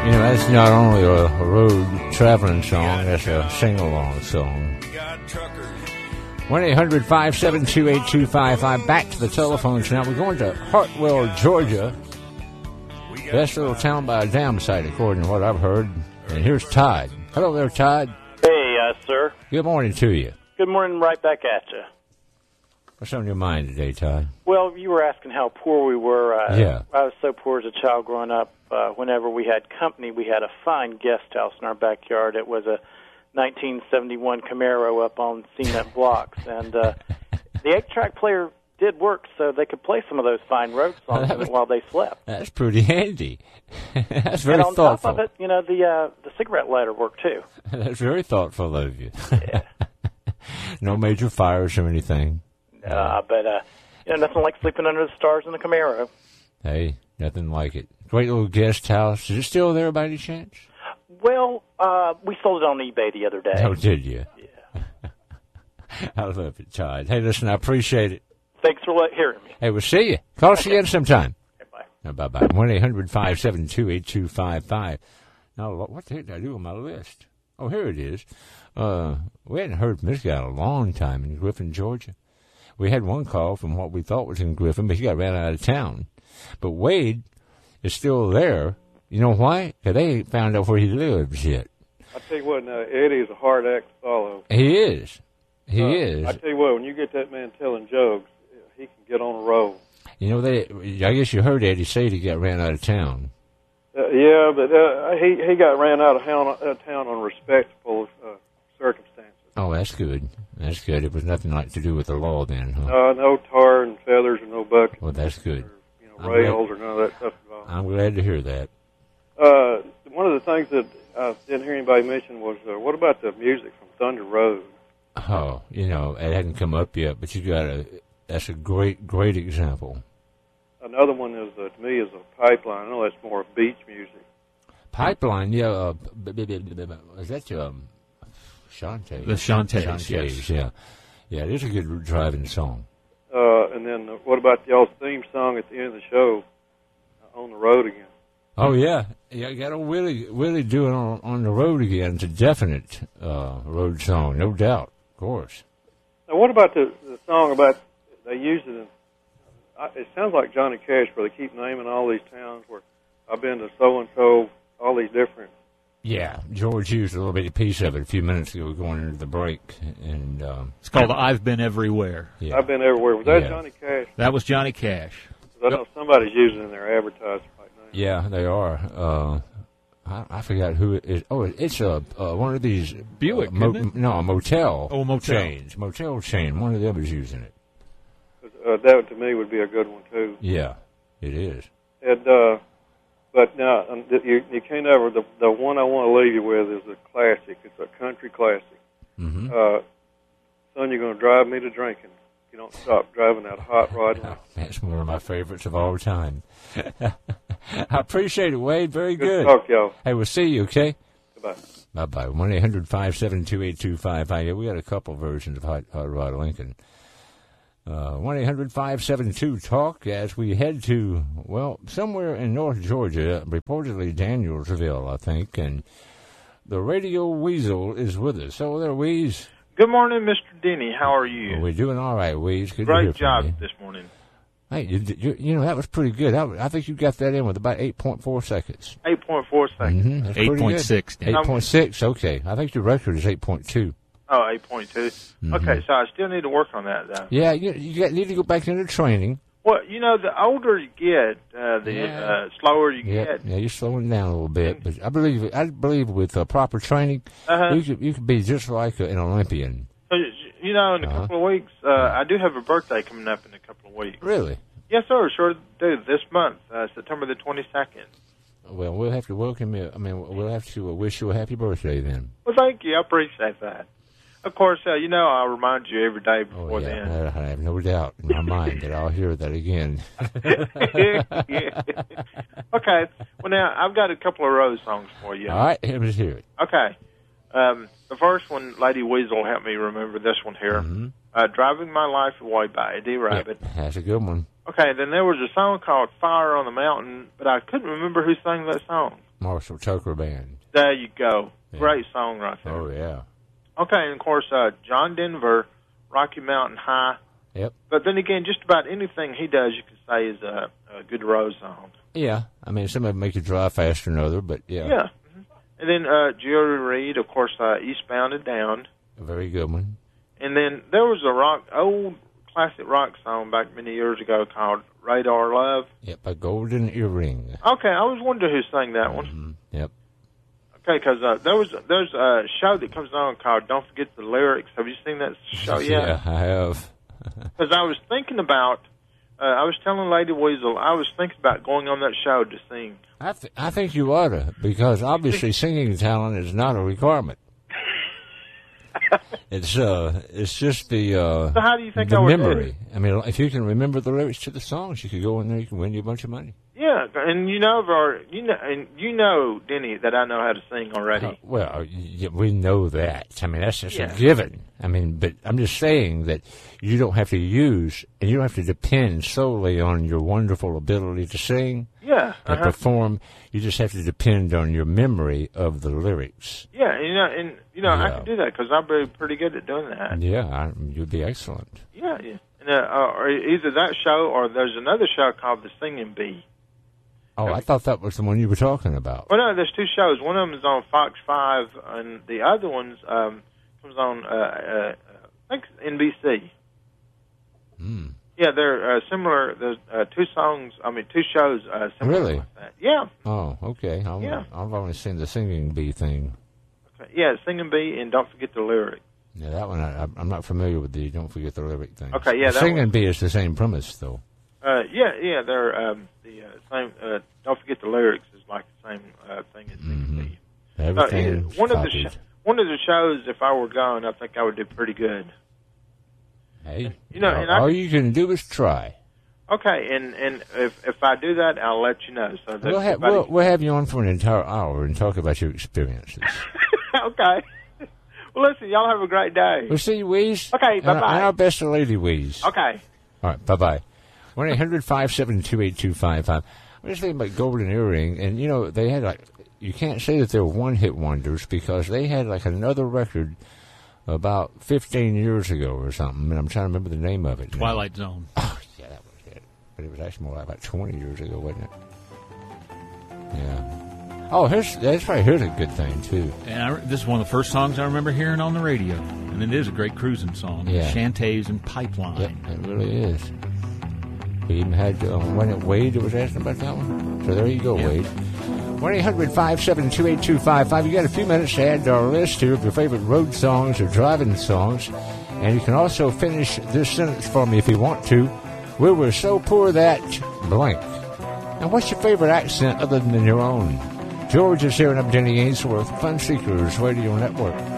You know, that's not only a road traveling song, that's a sing-along song. 1-800-572-8255. Back to the telephones now. We're going to Hartwell, Georgia. Best little town by a dam site, according to what I've heard. And here's Todd. Hello there, Todd. Hey, sir. Good morning to you. Good morning, right back at you. What's on your mind today, Todd? Well, you were asking how poor we were. Yeah. I was so poor as a child growing up. Whenever we had company, we had a fine guest house in our backyard. It was a 1971 Camaro up on cement blocks. And the 8-track player did work so they could play some of those fine road songs while they slept. That's pretty handy. That's very and on thoughtful. top of it, you know, the cigarette lighter worked too. That's very thoughtful of you. Yeah. No major fires or anything. But you know, nothing like sleeping under the stars in the Camaro. Hey, nothing like it. Great little guest house. Is it still there by any chance? Well, we sold it on eBay the other day. Oh, did you? Yeah. I love it, Todd. Hey, listen, I appreciate it. Thanks for hearing me. Hey, we'll see you. Call us again sometime. Okay, bye. Bye-bye. 1-800-572-8255. Now, what the heck did I do on my list? Oh, here it is. We hadn't heard from this guy in a long time in Griffin, Georgia. We had one call from what we thought was in Griffin, but he got ran out of town. But Wade is still there. You know why? Because they ain't found out where he lives yet. I tell you what, now, Eddie is a hard act to follow. He is. He is. I tell you what, when you get that man telling jokes, he can get on a roll. You know, I guess you heard Eddie say he got ran out of town. Yeah, but he got ran out of town on respectable circumstances. Oh, that's good. That's good. It was nothing like to do with the law then, huh? No tar and feathers or no buckets. Well, that's good. Or, rails or none of that stuff involved. I'm glad to hear that. One of the things that I didn't hear anybody mention was, what about the music from Thunder Road? Oh, you know, it hadn't come up yet, but that's a great, great example. Another one is, to me, is a Pipeline. I know that's more beach music. Pipeline, yeah. Is that Shantae? The Shantaes, yes. Yeah. Yeah, it is a good driving song. And then what about y'all's theme song at the end of the show, On the Road Again? Oh, yeah. Yeah, you got to really do it on the road again. It's a definite road song, no doubt, of course. Now, what about the song about, they use it in, it sounds like Johnny Cash, where they keep naming all these towns where I've been to so-and-so, all these different. Yeah, George used a little bitty piece of it a few minutes ago going into the break. And it's called I've Been Everywhere. Yeah. I've Been Everywhere. Was that Johnny Cash? That was Johnny Cash. I know somebody's using it in their advertising right now. Yeah, they are. I forgot who it is. Oh, it's one of these Buick, isn't it? No, a motel. Oh, a motel. Motel chain. One of them is using it. That, to me, would be a good one, too. Yeah, it is. And, but now, you can't ever, the one I want to leave you with is a classic. It's a country classic. Mm-hmm. Son, you're going to drive me to drinking. You don't stop driving that hot rod. Oh, that's one of my favorites of all time. I appreciate it, Wade. Very good. Good talk, y'all. Hey, we'll see you, okay? Goodbye. Bye-bye. 1-800-572-8255. Yeah, we got a couple versions of Hot Rod Lincoln. 1-800-572-TALK as we head to, well, somewhere in North Georgia, reportedly Danielsville, I think, and the Radio Weasel is with us. So there, Weez. Good morning, Mr. Denny. How are you? Well, we're doing all right, Weez. Good Great to hear job from you. this morning. Hey, you know, that was pretty good. I think you got that in with about 8.4 seconds. 8.4 seconds. Mm-hmm. 8.6. 8.6, okay. I think your record is 8.2. Oh, 8.2. Mm-hmm. Okay, so I still need to work on that, though. Yeah, you need to go back into training. Well, you know, the older you get, the slower you get. Yeah, you're slowing down a little bit, but I believe with proper training, you could be just like an Olympian. You know, in a couple of weeks, I do have a birthday coming up in a couple of weeks. Really? Yes, sir. Sure do. This month, September the 22nd. Well, we'll have to welcome you. I mean, we'll have to wish you a happy birthday then. Well, thank you. I appreciate that. Of course, you know, I'll remind you every day before then. I have no doubt in my mind that I'll hear that again. Yeah. Okay. Well, now, I've got a couple of Rose songs for you. All right, let's hear it. Okay. The first one, Lady Weasel helped me remember this one here. Mm-hmm. Driving My Life Away by Eddie Rabbit. Yeah, that's a good one. Okay, then there was a song called Fire on the Mountain, but I couldn't remember who sang that song. Marshall Tucker Band. There you go. Yeah. Great song right there. Oh, yeah. Okay, and of course, John Denver, Rocky Mountain High. Yep. But then again, just about anything he does, you can say is a good Rose song. Yeah. I mean, some of them make you drive faster than others, but yeah. Yeah. Mm-hmm. And then Jerry Reed, of course, Eastbound and Down. A very good one. And then there was a old classic rock song back many years ago called Radar Love. Yep, A Golden Earring. Okay, I was wondering who sang that one. Mm-hmm. Yep. Okay, because there's a show that comes on called Don't Forget the Lyrics. Have you seen that show yet? Yeah, I have. Because I was thinking about, I was telling Lady Weasel, I was thinking about going on that show to sing. I think you ought to, because obviously singing talent is not a requirement. It's just the So how do you think the I would memory. do? I mean, if you can remember the lyrics to the songs, you could go in there. You can win you a bunch of money. Yeah, and you know, Denny, that I know how to sing already. Well, we know that. I mean, that's just Yeah. a given. I mean, but I'm just saying that you don't have to use, and you don't have to depend solely on your wonderful ability to sing Yeah, and perform. You just have to depend on your memory of the lyrics. yeah, and I Yeah. can do that because I'll be pretty good at doing that. Yeah, you'd be excellent. Yeah, yeah. And, or either that show or there's another show called The Singing Bee. Oh, I thought that was the one you were talking about. Well, no, there's two shows. One of them is on Fox 5, and the other one's comes on, I think, NBC. Hmm. Yeah, they're similar. There's two shows similar Really? like that. Yeah. Oh, okay. Yeah. I've only seen the Singing Bee thing. Okay. Yeah, Singing Bee, and Don't Forget the Lyric. Yeah, that one I'm not familiar with. The Don't Forget the Lyric thing. Okay, yeah, The that Singing one. Bee is the same premise, though. Yeah, they're the same. Don't Forget the Lyrics is like the same thing as Singing Bee. Everything's one of the shows, if I were going, I think I would do pretty good. Hey, and all you can do is try. Okay, and if I do that, I'll let you know. So that We'll have you on for an entire hour and talk about your experiences. Okay. Well, listen, y'all have a great day. We'll see you, Weeze. Okay, bye-bye. And our best to Lady Weeze. Okay. All right, bye-bye. 1-800-572-8255. I'm just thinking about Golden Earring, and, they had, you can't say that they're one-hit wonders because they had, another record about 15 years ago or something, and I'm trying to remember the name of it. Twilight Zone. Oh, yeah, that was it. But it was actually more like about 20 years ago, wasn't it? Yeah. Oh, here's a good thing, too. And this is one of the first songs I remember hearing on the radio. And it is a great cruising song. Yeah. Shantays and Pipeline. Yep, it really is. We even had, Wade was asking about that one. So there you go, Yeah. Wade. 1-800-572-8255. You got a few minutes to add to our list here of your favorite road songs or driving songs. And you can also finish this sentence for me if you want to. We were so poor that blank. Now, what's your favorite accent other than your own? George is here, and I'm Denny Ainsworth, Fun Seekers Radio Network.